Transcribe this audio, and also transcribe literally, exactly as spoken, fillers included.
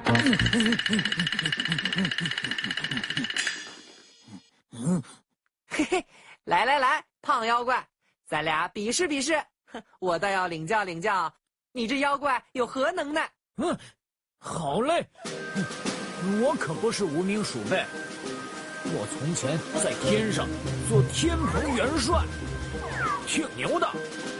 嘿嘿，来来来，胖妖怪，咱俩比试比试。我倒要领教领教，你这妖怪有何能耐？ 嗯，好嘞。我可不是无名鼠辈，我从前在天上做天蓬元帅，挺牛的。